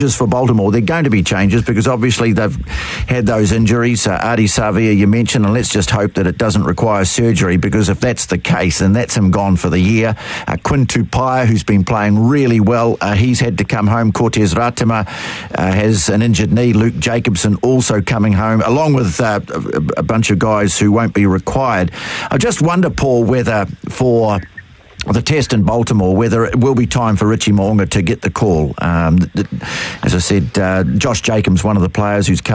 for Baltimore. They're going to be changes because obviously they've had those injuries. Ardie Savea, you mentioned, and let's just hope that it doesn't require surgery, because if that's the case, then that's him gone for the year. Quinn Tupaia, who's been playing really well, he's had to come home. Cortez Ratima has an injured knee. Luke Jacobson also coming home, along with a bunch of guys who won't be required. I just wonder, Paul, whether for the test in Baltimore, whether it will be time for Richie Mo'unga to get the call. As I said, Josh Jacobs, one of the players who's come